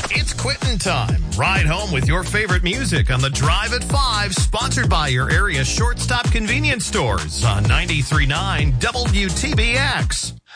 It's quitting time. Ride home with your favorite music on the Drive at 5, sponsored by your area shortstop convenience stores on 93.9 WTBX.